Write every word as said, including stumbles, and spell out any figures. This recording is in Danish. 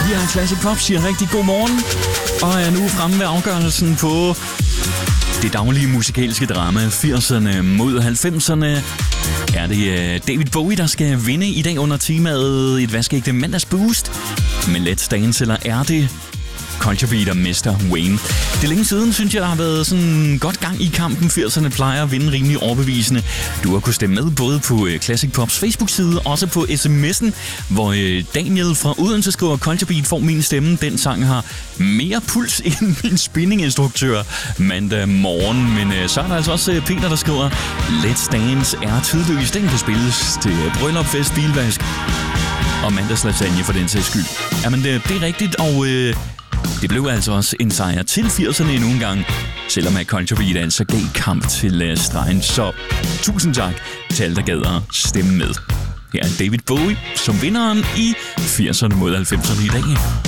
fire Classic Pop siger rigtig god morgen, og er nu fremme ved afgørelsen på det daglige musikalske drama firserne mod halvfemserne. Er det David Bowie, der skal vinde i dag under temaet et vaskeægte mandagsboost med Let's Dance, eller er det Culture Beat og mister Wayne? Det er længe siden, synes jeg, der har været sådan godt gang i kampen. firserne plejer at vinde rimelig overbevisende. Du har kunnet stemme med både på Classic Pops Facebook-side og også på sms'en, hvor Daniel fra Odense skriver, Culture Beat får min stemme. Den sang har mere puls end min spinninginstruktør mandag morgen. Men så er der altså også Peter, der skriver, Let's Dance er tidløs. Den kan spilles til bryllup, fest, bilvask og mandagslasagne for den sags skyld. Jamen, det, det er rigtigt, og øh, det blev altså også en sejr til firserne endnu en gang, selvom at Culture Beat altså gav kamp til uh, stregen. Så tusind tak til alle, der gad at stemme med. Her er David Bowie som vinderen i firserne mod halvfemserne i dag.